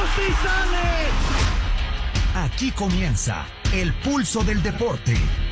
sí sale! Aquí comienza el pulso del deporte.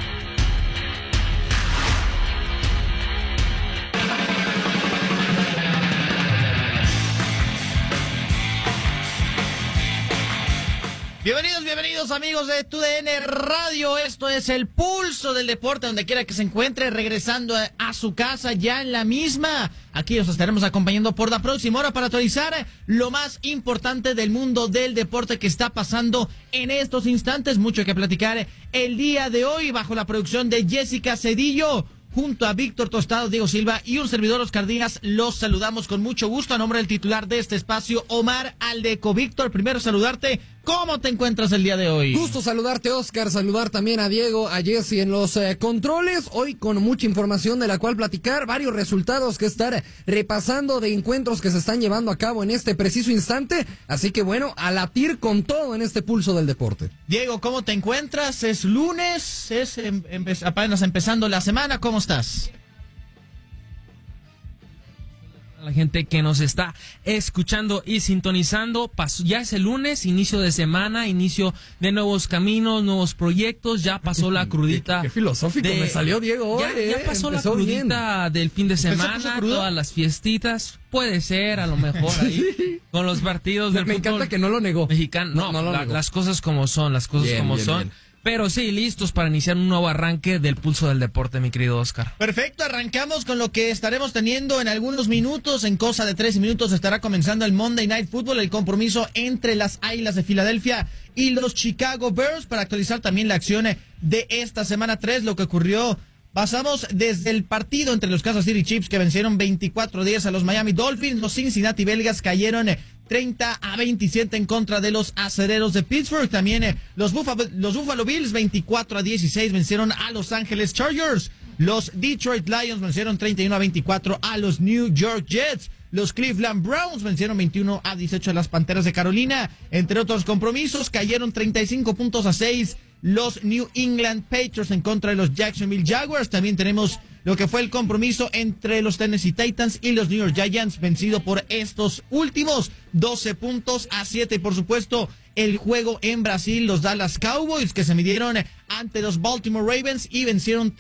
Bienvenidos amigos de TUDN Radio. Esto es el pulso del deporte, donde quiera que se encuentre, regresando a su casa ya en la misma. Aquí los estaremos acompañando por la próxima hora para actualizar lo más importante del mundo del deporte que está pasando en estos instantes. Mucho que platicar el día de hoy bajo la producción de Jessica Cedillo. Junto a Víctor Tostado, Diego Silva y un servidor, Oscar Díaz, los saludamos con mucho gusto a nombre del titular de este espacio, Omar Aldeco. Víctor, primero saludarte. ¿Cómo te encuentras el día de hoy? Gusto saludarte, Oscar, saludar también a Diego, a Jesse en los controles. Hoy con mucha información de la cual platicar, varios resultados que estar repasando de encuentros que se están llevando a cabo en este preciso instante. Así que bueno, a latir con todo en este pulso del deporte. Diego, ¿cómo te encuentras? Es lunes, es apenas empezando la semana. ¿Cómo estás? La gente que nos está escuchando y sintonizando, ya es el lunes, inicio de semana, inicio de nuevos caminos, nuevos proyectos, ya pasó la crudita. Qué filosófico me salió Diego hoy, ya pasó la crudita del fin de semana, todas las fiestitas, puede ser a lo mejor ahí, con los partidos del me fútbol encanta que no lo negó. Mexicano, las cosas como son, Bien. Pero sí, listos para iniciar un nuevo arranque del pulso del deporte, mi querido Oscar. Perfecto, arrancamos con lo que estaremos teniendo en algunos minutos. En cosa de 13 minutos estará comenzando el Monday Night Football, el compromiso entre las Águilas de Filadelfia y los Chicago Bears, para actualizar también la acción de esta semana 3, lo que ocurrió. Pasamos desde el partido entre los Kansas City Chiefs, que vencieron 24-10 a los Miami Dolphins. Los Cincinnati Belgas cayeron 30-27 en contra de los Acereros de Pittsburgh. También los Buffalo Bills 24-16 vencieron a Los Ángeles Chargers. Los Detroit Lions vencieron 31-24 a los New York Jets. Los Cleveland Browns vencieron 21-18 a las Panteras de Carolina. Entre otros compromisos, cayeron 35-6 los New England Patriots en contra de los Jacksonville Jaguars. También tenemos lo que fue el compromiso entre los Tennessee Titans y los New York Giants, vencido por estos últimos 12-7. Y por supuesto, el juego en Brasil, los Dallas Cowboys, que se midieron ante los Baltimore Ravens y vencieron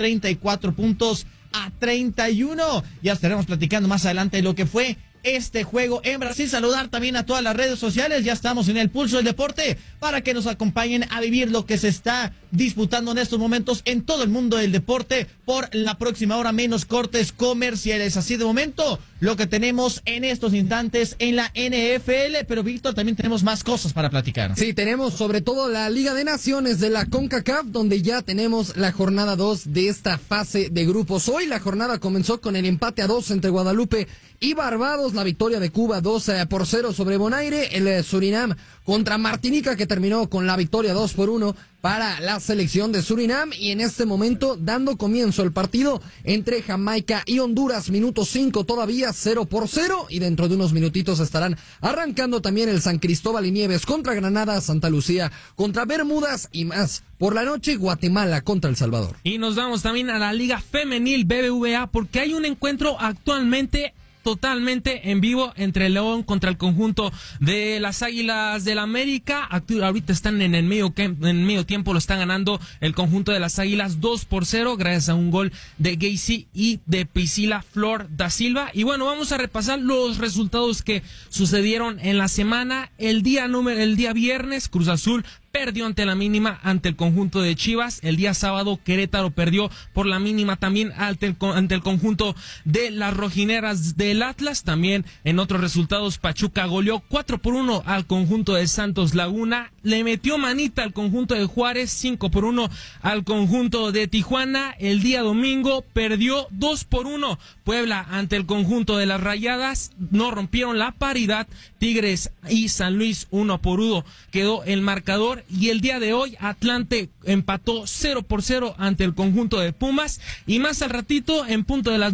34-31. Ya estaremos platicando más adelante de lo que fue este juego en Brasil. Saludar también a todas las redes sociales. Ya estamos en el pulso del deporte para que nos acompañen a vivir lo que se está disputando en estos momentos en todo el mundo del deporte por la próxima hora, menos cortes comerciales. Así de momento lo que tenemos en estos instantes en la NFL, pero Víctor, también tenemos más cosas para platicar. Sí, tenemos sobre todo la Liga de Naciones de la CONCACAF, donde ya tenemos la jornada 2 de esta fase de grupos. Hoy la jornada comenzó con el empate a 2 entre Guadalupe y Barbados, la victoria de Cuba 2-0 sobre Bonaire, el Surinam contra Martinica, que terminó con la victoria 2-1 para la selección de Surinam. Y en este momento dando comienzo el partido entre Jamaica y Honduras, minuto 5 todavía 0-0, y dentro de unos minutitos estarán arrancando también el San Cristóbal y Nieves contra Granada, Santa Lucía contra Bermudas y más. Por la noche, Guatemala contra El Salvador. Y nos vamos también a la Liga Femenil BBVA, porque hay un encuentro actualmente totalmente en vivo entre León contra el conjunto de las Águilas del América. Ahorita están en el medio tiempo, lo están ganando el conjunto de las Águilas 2-0 gracias a un gol de Gacy y de Priscila Flor da Silva. Y bueno, vamos a repasar los resultados que sucedieron en la semana. El día viernes, Cruz Azul perdió ante la mínima ante el conjunto de Chivas. El día sábado, Querétaro perdió por la mínima también ante el conjunto de las rojineras del Atlas. También en otros resultados, Pachuca goleó 4-1 al conjunto de Santos Laguna. Le metió manita al conjunto de Juárez, 5-1 al conjunto de Tijuana. El día domingo perdió 2-1 Puebla ante el conjunto de las Rayadas. No rompieron la paridad. Tigres y San Luis 1-1 quedó el marcador. Y el día de hoy Atlante empató 0-0 ante el conjunto de Pumas. Y más al ratito, en punto de las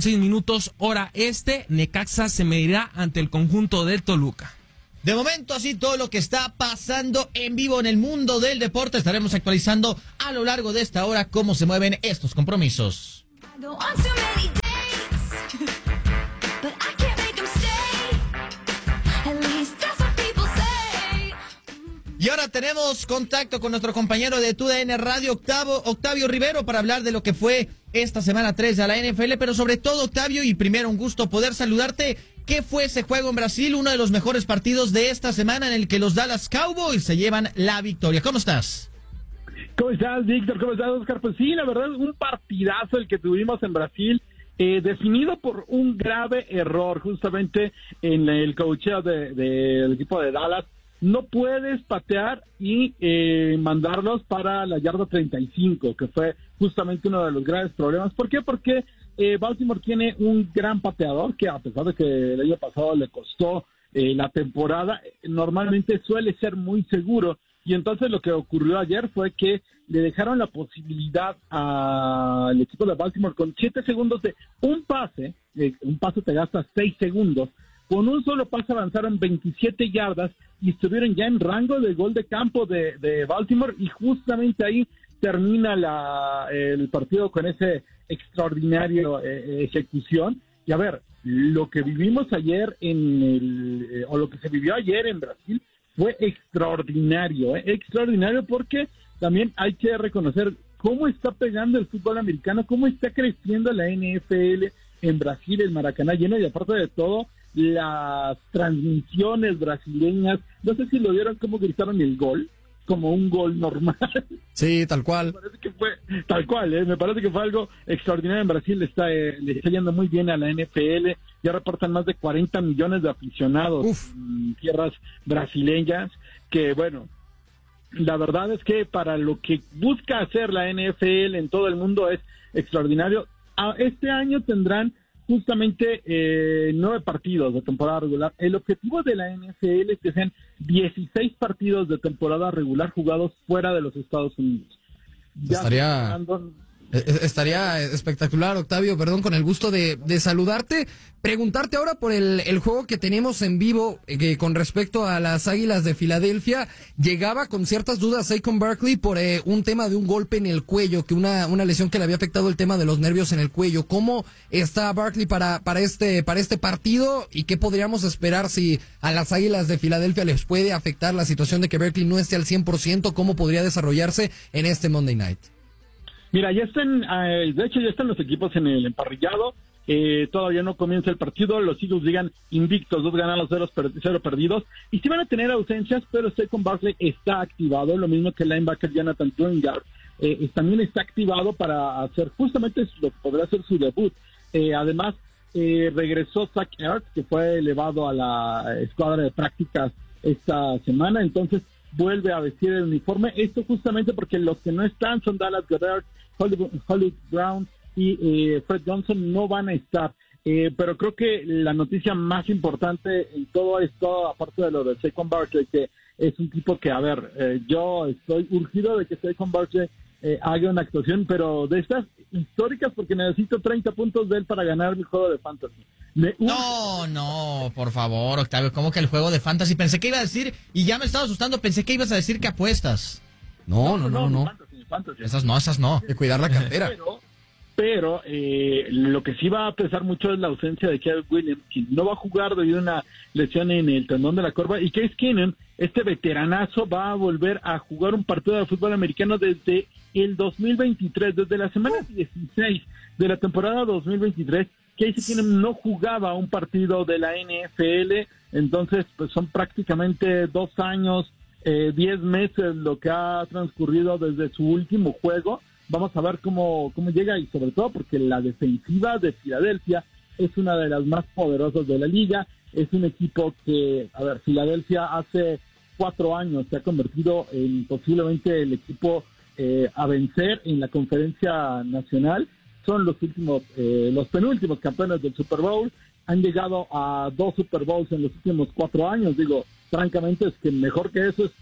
9:06 hora este, Necaxa se medirá ante el conjunto de Toluca. De momento, así todo lo que está pasando en vivo en el mundo del deporte. Estaremos actualizando a lo largo de esta hora cómo se mueven estos compromisos. Y ahora tenemos contacto con nuestro compañero de TUDN Radio, Octavio Rivero, para hablar de lo que fue esta semana 3 de la NFL, pero sobre todo, Octavio, y primero un gusto poder saludarte. ¿Qué fue ese juego en Brasil? Uno de los mejores partidos de esta semana en el que los Dallas Cowboys se llevan la victoria. ¿Cómo estás? ¿Cómo estás, Víctor? ¿Cómo estás, Oscar? Pues sí, la verdad, un partidazo el que tuvimos en Brasil, definido por un grave error justamente en el coacheo del equipo de Dallas. No puedes patear y mandarlos para la yarda 35, que fue justamente uno de los graves problemas. ¿Por qué? Porque Baltimore tiene un gran pateador que, a pesar de que el año pasado le costó la temporada, normalmente suele ser muy seguro. Y entonces lo que ocurrió ayer fue que le dejaron la posibilidad al equipo de Baltimore con 7 segundos de un pase te gasta 6 segundos. Con un solo pase avanzaron 27 yardas y estuvieron ya en rango de gol de campo de Baltimore, y justamente ahí termina el partido con ese extraordinario ejecución. Y a ver, lo que vivimos ayer o lo que se vivió ayer en Brasil fue extraordinario, extraordinario, porque también hay que reconocer cómo está pegando el fútbol americano, cómo está creciendo la NFL en Brasil, el Maracaná lleno, y aparte de todo, las transmisiones brasileñas, no sé si lo vieron cómo gritaron el gol, como un gol normal. Sí, tal cual. Me parece que fue tal cual, me parece que fue algo extraordinario en Brasil. Le está yendo muy bien a la NFL, ya reportan más de 40 millones de aficionados en tierras brasileñas, que bueno, la verdad es que para lo que busca hacer la NFL en todo el mundo es extraordinario. Este año tendrán justamente 9 partidos de temporada regular. El objetivo de la NFL es que sean 16 partidos de temporada regular jugados fuera de los Estados Unidos. Estaría espectacular, Octavio, perdón, con el gusto de saludarte. Preguntarte ahora por el juego que tenemos en vivo con respecto a las Águilas de Filadelfia. Llegaba con ciertas dudas Saquon Barkley por un tema de un golpe en el cuello, que una lesión que le había afectado el tema de los nervios en el cuello. ¿Cómo está Barkley para este partido, y qué podríamos esperar si a las Águilas de Filadelfia les puede afectar la situación de que Barkley no esté al 100%? ¿Cómo podría desarrollarse en este Monday Night? Mira, ya están los equipos en el emparrillado. Todavía no comienza el partido. Los Eagles llegan invictos, 2 ganados, 0 perdidos. Y sí van a tener ausencias, pero Saquon Barkley está activado, lo mismo que el linebacker Jonathan Twinger. También está activado para hacer justamente lo que podría ser su debut. Además, regresó Zach Ertz, que fue elevado a la escuadra de prácticas esta semana. Entonces, vuelve a vestir el uniforme. Esto justamente porque los que no están son Dallas Goedert, Hollywood Brown y Fred Johnson no van a estar. Pero creo que la noticia más importante en todo esto, aparte de lo de Saquon Barkley, que es un tipo que, yo estoy urgido de que Saquon Barkley haga una actuación, pero de estas históricas, porque necesito 30 puntos de él para ganar mi juego de fantasy. No, por favor, Octavio, ¿cómo que el juego de fantasy? Pensé que iba a decir, y ya me estaba asustando, pensé que ibas a decir que apuestas. No. Fantasy. Esas no. Hay que cuidar la cartera. Pero lo que sí va a pesar mucho es la ausencia de Caleb Williams, quien no va a jugar debido a una lesión en el tendón de la corva, y Case Keenum, este veteranazo, va a volver a jugar un partido de fútbol americano desde el 2023, desde la semana 16 de la temporada 2023. Case Keenum no jugaba un partido de la NFL, entonces pues son prácticamente 2 años, 10 meses lo que ha transcurrido desde su último juego. Vamos a ver cómo llega, y sobre todo porque la defensiva de Filadelfia es una de las más poderosas de la liga. Es un equipo que, Filadelfia hace 4 años se ha convertido en posiblemente el equipo a vencer en la conferencia nacional. Son los penúltimos campeones del Super Bowl. Han llegado a 2 Super Bowls en los últimos 4 años. Digo, francamente, es que mejor que eso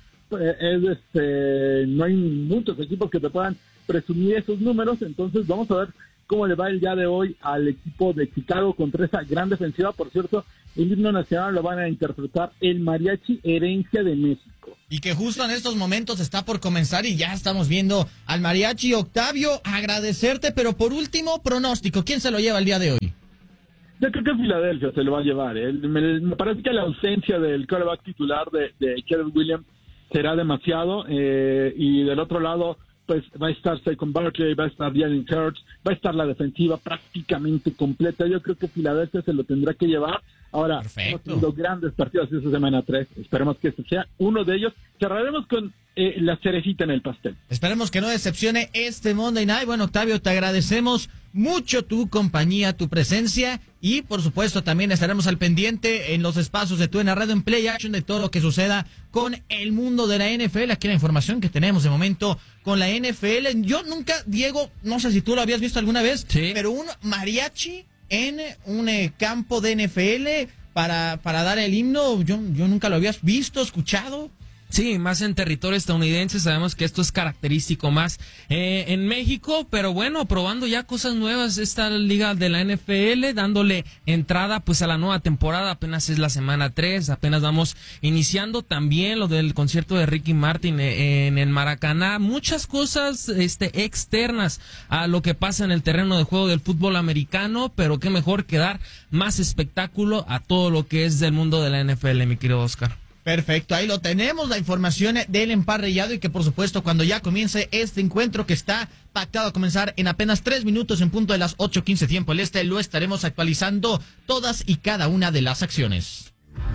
no hay muchos equipos que te puedan presumir esos números. Entonces vamos a ver cómo le va el día de hoy al equipo de Chicago contra esa gran defensiva. Por cierto, el himno nacional lo van a interpretar el Mariachi Herencia de México. Y que justo en estos momentos está por comenzar y ya estamos viendo al Mariachi. Octavio, agradecerte, pero por último, pronóstico, ¿quién se lo lleva el día de hoy? Yo creo que Filadelfia se lo va a llevar. Me parece que la ausencia del quarterback titular de Caleb Williams será demasiado, y del otro lado pues va a estar Saquon Barkley, va a estar Jalen Hurts, va a estar la defensiva prácticamente completa. Yo creo que Filadelfia se lo tendrá que llevar. Ahora, hemos tenido grandes partidos esta semana 3. Esperemos que este sea uno de ellos. Cerraremos con la cerecita en el pastel. Esperemos que no decepcione este Monday Night. Bueno, Octavio, te agradecemos mucho tu compañía, tu presencia, y por supuesto también estaremos al pendiente en los espacios de Tu Radio en Play Action de todo lo que suceda con el mundo de la NFL. Aquí la información que tenemos de momento con la NFL. Yo nunca, Diego, no sé si tú lo habías visto alguna vez, sí, pero un mariachi en un campo de NFL para dar el himno, yo nunca lo había visto, escuchado. Sí, más en territorio estadounidense. Sabemos que esto es característico más en México, pero bueno, probando ya cosas nuevas esta liga de la NFL, dándole entrada pues a la nueva temporada. Apenas es la semana 3, apenas vamos iniciando. También lo del concierto de Ricky Martin en el Maracaná, muchas cosas externas a lo que pasa en el terreno de juego del fútbol americano, pero qué mejor que dar más espectáculo a todo lo que es del mundo de la NFL, mi querido Oscar. Perfecto, ahí lo tenemos, la información del emparrillado, y que por supuesto cuando ya comience este encuentro que está pactado a comenzar en apenas 3 minutos en punto de las 8:15 tiempo el este, lo estaremos actualizando todas y cada una de las acciones.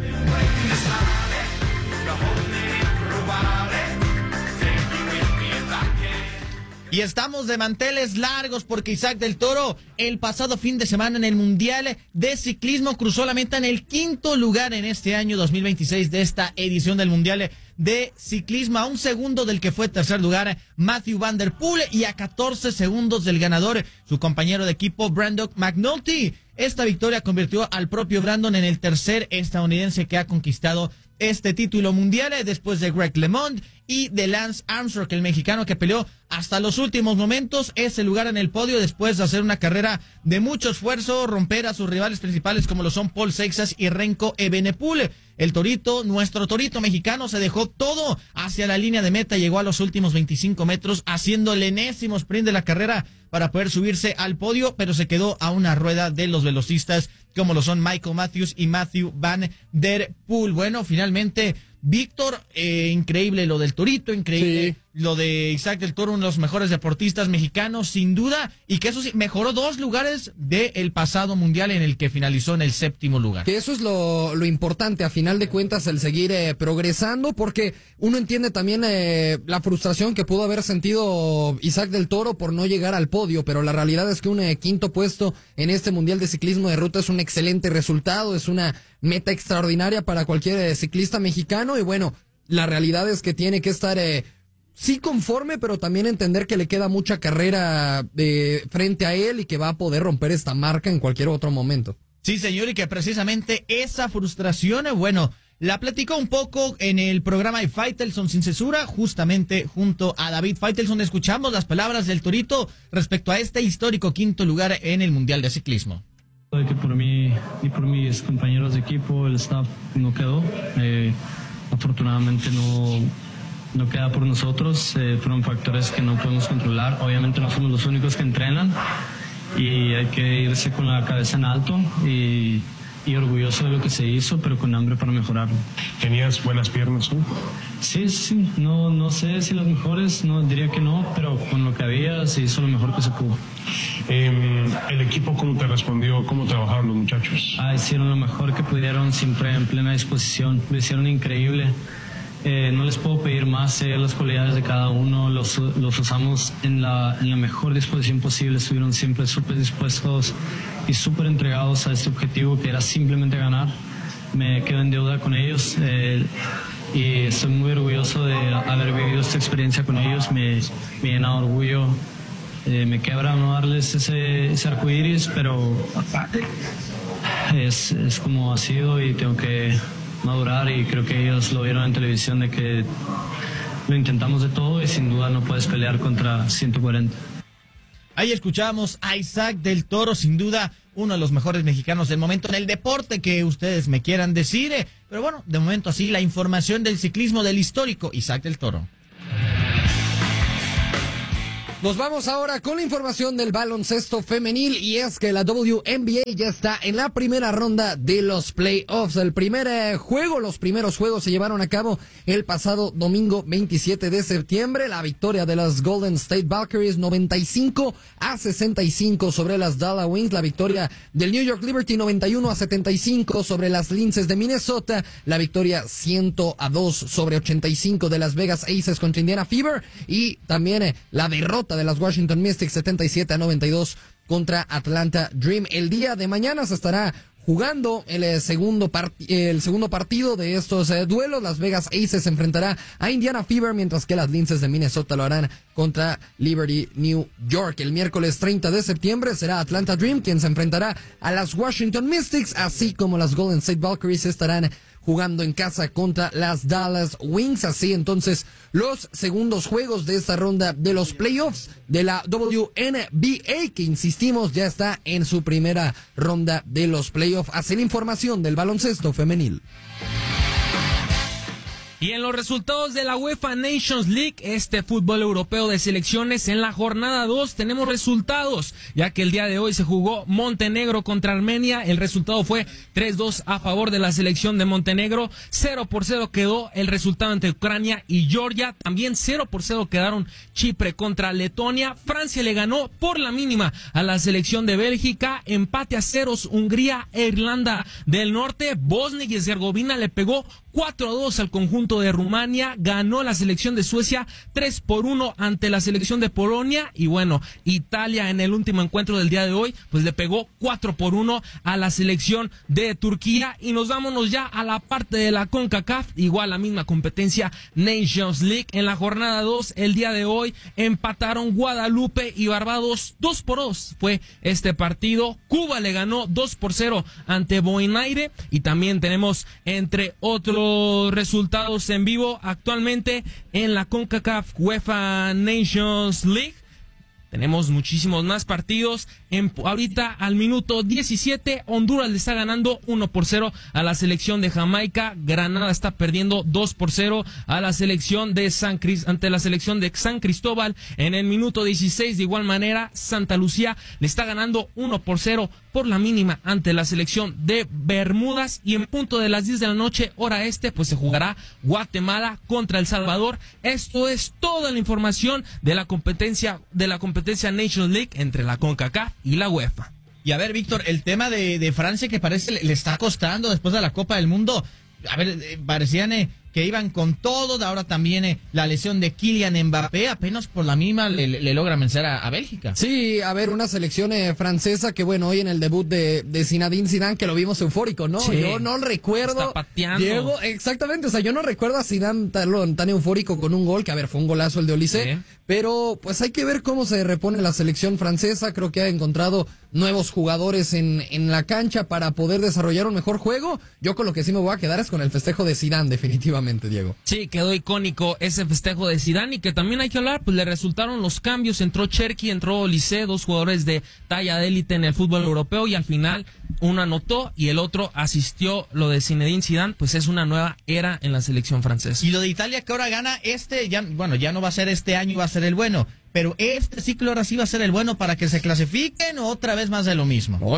Y estamos de manteles largos porque Isaac del Toro el pasado fin de semana en el Mundial de Ciclismo cruzó la meta en el 5º lugar en este año 2026 de esta edición del Mundial de Ciclismo, a 1 segundo del que fue tercer lugar Matthew Van Der Poel y a 14 segundos del ganador, su compañero de equipo Brandon McNulty. Esta victoria convirtió al propio Brandon en el tercer estadounidense que ha conquistado este título mundial, después de Greg LeMond y de Lance Armstrong, el mexicano que peleó hasta los últimos momentos ese lugar en el podio después de hacer una carrera de mucho esfuerzo, romper a sus rivales principales como lo son Paul Seixas y Renko Evenepoel. El Torito, nuestro Torito mexicano, se dejó todo hacia la línea de meta, llegó a los últimos 25 metros haciendo el enésimo sprint de la carrera para poder subirse al podio, pero se quedó a una rueda de los velocistas como lo son Michael Matthews y Matthew Van Der Poel. Bueno, finalmente, Víctor, increíble lo del Torito, increíble sí, lo de Isaac del Toro, uno de los mejores deportistas mexicanos, sin duda, y que eso sí, mejoró 2 lugares del pasado mundial en el que finalizó en el 7º lugar. Que eso es lo importante, a final de cuentas, el seguir progresando, porque uno entiende también la frustración que pudo haber sentido Isaac del Toro por no llegar al podio, pero la realidad es que un 5º puesto en este Mundial de Ciclismo de Ruta es un excelente resultado, es una meta extraordinaria para cualquier ciclista mexicano, y bueno, la realidad es que tiene que estar sí conforme, pero también entender que le queda mucha carrera frente a él y que va a poder romper esta marca en cualquier otro momento. Sí, señor, y que precisamente esa frustración, bueno, la platicó un poco en el programa de Faitelson Sin Censura, justamente junto a David Faitelson. Escuchamos las palabras del Torito respecto a este histórico 5º lugar en el Mundial de Ciclismo. Que por mí y por mis compañeros de equipo, el staff no quedó. Afortunadamente no queda por nosotros. Fueron factores que no podemos controlar. Obviamente no somos los únicos que entrenan y hay que irse con la cabeza en alto y orgulloso de lo que se hizo, pero con hambre para mejorarlo. ¿Tenías buenas piernas tú? Sí. No sé si las mejores, no diría que no, pero con lo que había se hizo lo mejor que se pudo. ¿El equipo cómo te respondió? ¿Cómo trabajaron los muchachos? Hicieron lo mejor que pudieron, siempre en plena disposición. Lo hicieron increíble. No les puedo pedir más, las cualidades de cada uno, los usamos en la mejor disposición posible, estuvieron siempre súper dispuestos y súper entregados a este objetivo que era simplemente ganar. Me quedo en deuda con ellos y estoy muy orgulloso de haber vivido esta experiencia con ellos, me llena de orgullo, me quebra no darles ese arcoíris, pero es como ha sido y tengo que madurar, y creo que ellos lo vieron en televisión de que lo intentamos de todo y sin duda no puedes pelear contra 140. Ahí escuchamos a Isaac del Toro, sin duda uno de los mejores mexicanos del momento en el deporte que ustedes me quieran decir, pero bueno, de momento así la información del ciclismo del histórico Isaac del Toro. Nos vamos ahora con la información del baloncesto femenil y es que la WNBA ya está en la primera ronda de los playoffs. El primer los primeros juegos se llevaron a cabo el pasado domingo 27 de septiembre. La victoria de las Golden State Valkyries 95-65 sobre las Dallas Wings. La victoria del New York Liberty 91-75 sobre las Lynxes de Minnesota. La victoria 100-2 sobre 85 de las Vegas Aces contra Indiana Fever. Y también la derrota de las Washington Mystics 77-92 contra Atlanta Dream. El día de mañana se estará jugando el segundo partido de estos duelos. Las Vegas Aces se enfrentará a Indiana Fever, mientras que las Lynxes de Minnesota lo harán contra Liberty New York. El miércoles 30 de septiembre será Atlanta Dream quien se enfrentará a las Washington Mystics, así como las Golden State Valkyries estarán jugando en casa contra las Dallas Wings. Así entonces los segundos juegos de esta ronda de los playoffs de la WNBA, que insistimos ya está en su primera ronda de los playoffs. Así la información del baloncesto femenil. Y en los resultados de la UEFA Nations League, este fútbol europeo de selecciones, en la jornada 2 tenemos resultados, ya que el día de hoy se jugó Montenegro contra Armenia. El resultado fue 3-2 a favor de la selección de Montenegro. 0-0 quedó el resultado entre Ucrania y Georgia. También 0-0 quedaron Chipre contra Letonia. Francia le ganó por la mínima a la selección de Bélgica. Empate a ceros Hungría e Irlanda del Norte. Bosnia y Herzegovina le pegó 4-2 al conjunto de Rumania. Ganó la selección de Suecia 3-1 ante la selección de Polonia. Y bueno, Italia en el último encuentro del día de hoy pues le pegó 4-1 a la selección de Turquía. Y nos vámonos ya a la parte de la CONCACAF, igual la misma competencia Nations League. En la jornada 2 el día de hoy empataron Guadalupe y Barbados 2-2 fue este partido. Cuba le ganó 2-0 ante Bonaire. Y también tenemos entre otros resultados en vivo actualmente en la CONCACAF UEFA Nations League. Tenemos muchísimos más partidos. Ahorita al minuto 17, Honduras le está ganando 1-0 a la selección de Jamaica. Granada está perdiendo 2-0 a la selección de ante la selección de San Cristóbal. En el minuto 16, de igual manera, Santa Lucía le está ganando 1-0 por la mínima ante la selección de Bermudas. Y en punto de las 10 de la noche, hora este, pues se jugará Guatemala contra El Salvador. Esto es toda la información de la competencia Nations League entre la CONCACAF y la UEFA. Y a ver, Víctor, el tema de Francia que parece le está costando después de la Copa del Mundo. A ver, parecían que iban con todo, ahora también la lesión de Kylian Mbappé, apenas por la misma le logra vencer a Bélgica. Sí, a ver, una selección francesa que bueno, hoy en el debut de Zinedine Zidane, que lo vimos eufórico, ¿no? Sí, yo no recuerdo, está pateando. Diego, exactamente, o sea, yo no recuerdo a Zidane tan eufórico con un gol, que a ver, fue un golazo el de Olise, sí. Pero pues hay que ver cómo se repone la selección francesa. Creo que ha encontrado nuevos jugadores en la cancha para poder desarrollar un mejor juego. Yo con lo que sí me voy a quedar es con el festejo de Zidane, definitivamente, Diego. Sí, quedó icónico ese festejo de Zidane, y que también hay que hablar, pues le resultaron los cambios. Entró Cherki, entró Olise, dos jugadores de talla de élite en el fútbol europeo, y al final uno anotó y el otro asistió. Lo de Zinedine Zidane, pues es una nueva era en la selección francesa. Y lo de Italia, que ahora gana ya no va a ser este año, va a ser el bueno. Pero este ciclo ahora sí va a ser el bueno para que se clasifiquen, o otra vez más de lo mismo. No,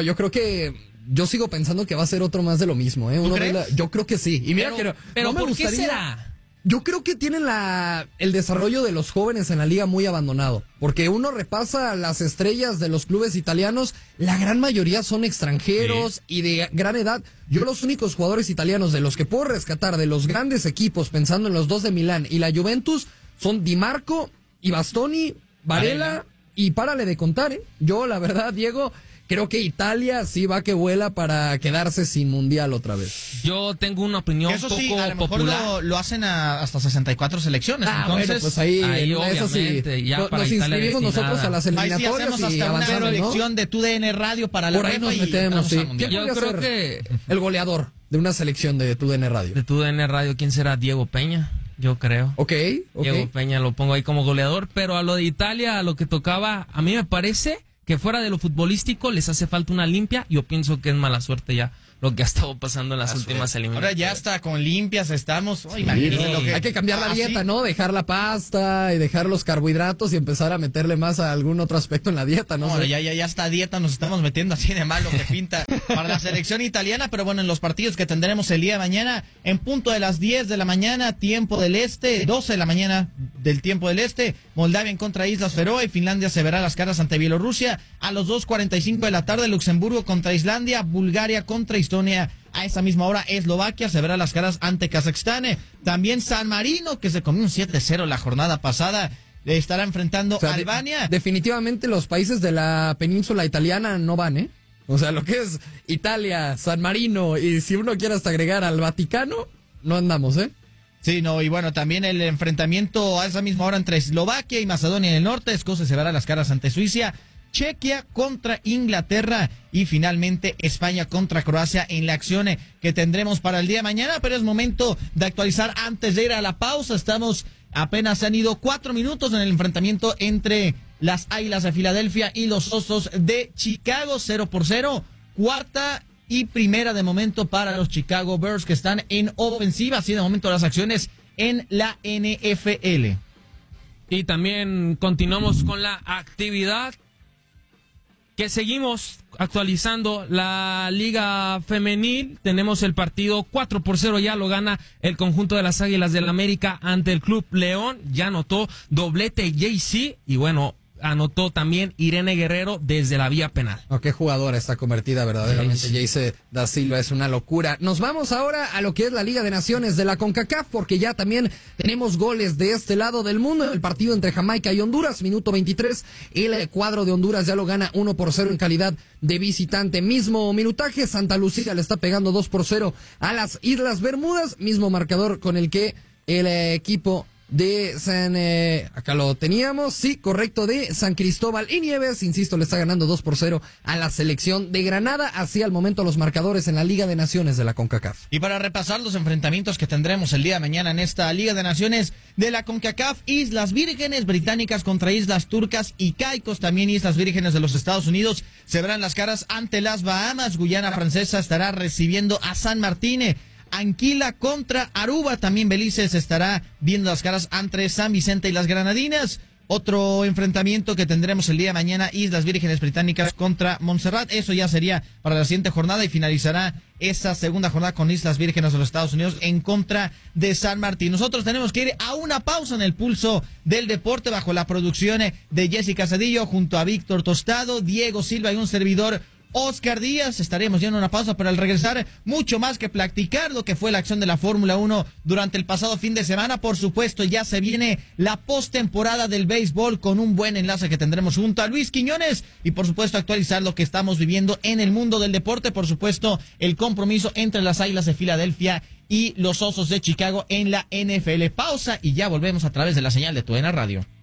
yo sigo pensando que va a ser otro más de lo mismo, ¿eh? Yo creo que sí. Y mira, pero no me ¿por gustaría, qué será? Yo creo que tienen el desarrollo de los jóvenes en la liga muy abandonado. Porque uno repasa las estrellas de los clubes italianos, la gran mayoría son extranjeros y de gran edad. Yo los únicos jugadores italianos de los que puedo rescatar de los grandes equipos, pensando en los dos de Milán y la Juventus, son Di Marco y Bastoni, Varela, y párale de contar, ¿eh? Yo, la verdad, Diego, creo que Italia sí va que vuela para quedarse sin mundial otra vez. Yo tengo una opinión eso poco sí, a lo mejor popular. lo hacen hasta 64 selecciones. Entonces, bueno, pues ahí eso sí, ya nos inscribimos nosotros a las eliminatorias y avanzamos, ¿no? elección de TUDN Radio para la por ahí nos metemos, sí. Yo creo que el goleador de una selección de TUDN Radio. De TUDN Radio, ¿quién será? Diego Peña. Yo creo. Ok. Diego Peña lo pongo ahí como goleador, pero a lo de Italia, a lo que tocaba, a mí me parece que fuera de lo futbolístico les hace falta una limpia. Yo pienso que es mala suerte ya lo que ha estado pasando en las últimas eliminatorias. Ahora ya está con limpias estamos. Oh, imagínense lo que... Hay que cambiar la dieta, ¿no? Dejar la pasta y dejar los carbohidratos y empezar a meterle más a algún otro aspecto en la dieta, ¿no? Ya está dieta, nos estamos metiendo así de mal lo que pinta para la selección italiana, pero bueno, en los partidos que tendremos el día de mañana, en punto de las 10 de la mañana, tiempo del este, 12 de la mañana del tiempo del este, Moldavia en contra Islas Feroe, Finlandia se verá las caras ante Bielorrusia, a los 2:45 de la tarde, Luxemburgo contra Islandia, Bulgaria contra Estonia. A esa misma hora, Eslovaquia se verá las caras ante Kazajstán. También San Marino, que se comió un 7-0 la jornada pasada, estará enfrentando a Albania. Definitivamente los países de la península italiana no van, ¿eh? O sea, lo que es Italia, San Marino, y si uno quiere hasta agregar al Vaticano, no andamos, ¿eh? Sí, no, y bueno, también el enfrentamiento a esa misma hora entre Eslovaquia y Macedonia del Norte. Escocia se verá las caras ante Suiza. Chequia contra Inglaterra y finalmente España contra Croacia en la acción que tendremos para el día de mañana, pero es momento de actualizar antes de ir a la pausa. Apenas se han ido 4 minutos en el enfrentamiento entre las Águilas de Filadelfia y los Osos de Chicago, 0-0, cuarta y primera de momento para los Chicago Bears, que están en ofensiva, así de momento las acciones en la NFL. Y también continuamos con la actividad que seguimos actualizando la Liga Femenil. Tenemos el partido 4-0, ya lo gana el conjunto de las Águilas del América ante el Club León. Ya anotó doblete JC y bueno, anotó también Irene Guerrero desde la vía penal. Oh, qué jugadora está convertida verdaderamente, Jayce da Silva, es una locura. Nos vamos ahora a lo que es la Liga de Naciones de la CONCACAF, porque ya también tenemos goles de este lado del mundo. El partido entre Jamaica y Honduras, minuto 23, el cuadro de Honduras ya lo gana 1-0 en calidad de visitante. Mismo minutaje, Santa Lucía le está pegando 2-0 a las Islas Bermudas, mismo marcador con el que el equipo de acá lo teníamos, sí, correcto, de San Cristóbal y Nieves, insisto, le está ganando 2-0 a la selección de Granada. Así al momento los marcadores en la Liga de Naciones de la CONCACAF. Y para repasar los enfrentamientos que tendremos el día de mañana en esta Liga de Naciones de la CONCACAF, Islas Vírgenes Británicas contra Islas Turcas y Caicos, también Islas Vírgenes de los Estados Unidos se verán las caras ante las Bahamas. Guyana Francesa estará recibiendo a San Martín. Anquila contra Aruba, también Belice se estará viendo las caras entre San Vicente y las Granadinas. Otro enfrentamiento que tendremos el día de mañana, Islas Vírgenes Británicas contra Montserrat. Eso ya sería para la siguiente jornada y finalizará esa segunda jornada con Islas Vírgenes de los Estados Unidos en contra de San Martín. Nosotros tenemos que ir a una pausa en el pulso del deporte bajo la producción de Jessica Cedillo junto a Víctor Tostado, Diego Silva y un servidor Oscar Díaz. Estaremos yendo a una pausa, pero al regresar mucho más que platicar lo que fue la acción de la Fórmula 1 durante el pasado fin de semana. Por supuesto, ya se viene la postemporada del béisbol con un buen enlace que tendremos junto a Luis Quiñones y por supuesto actualizar lo que estamos viviendo en el mundo del deporte. Por supuesto, el compromiso entre las Águilas de Filadelfia y los Osos de Chicago en la NFL. Pausa y ya volvemos a través de la señal de Tu DN Radio.